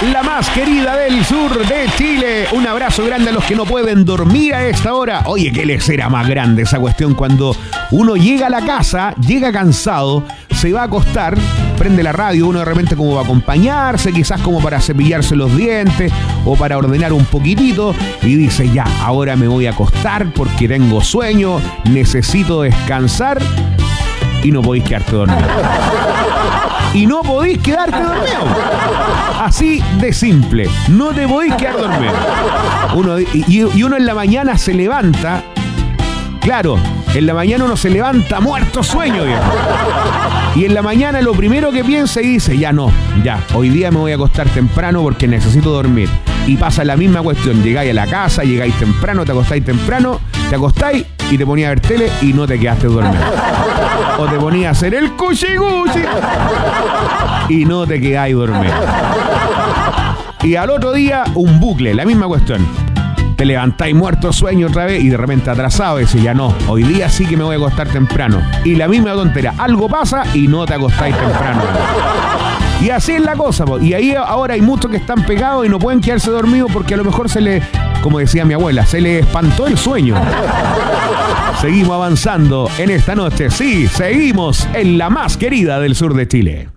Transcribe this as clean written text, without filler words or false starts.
la más querida del sur de Chile. Un abrazo grande a los que no pueden dormir a esta hora. Oye, qué les era más grande esa cuestión cuando uno llega a la casa, llega cansado, se va a acostar, prende la radio, uno de repente como va a acompañarse, quizás como para cepillarse los dientes o para ordenar un poquitito y dice, ya, ahora me voy a acostar porque tengo sueño, necesito descansar y no podéis quedarte dormido. Y no podéis quedarte dormido. Así de simple. No te podéis quedar dormido. Uno en la mañana se levanta. Claro, en la mañana uno se levanta muerto sueño, viejo. Y en la mañana lo primero que piensa y dice, ya, hoy día me voy a acostar temprano porque necesito dormir. Y pasa la misma cuestión. Llegáis a la casa, llegáis temprano, te acostáis y te ponías a ver tele y no te quedaste dormido. O te ponías a hacer el cuchi-cuchi y no te quedáis dormido. Y al otro día, un bucle, la misma cuestión. Te levantáis muerto sueño otra vez y de repente atrasado y decís, ya no, hoy día sí que me voy a acostar temprano. Y la misma tontera, algo pasa y no te acostáis temprano. Y así es la cosa, po. Y ahí ahora hay muchos que están pegados y no pueden quedarse dormidos porque a lo mejor como decía mi abuela, se le espantó el sueño. Seguimos avanzando en esta noche, sí, seguimos en la más querida del sur de Chile.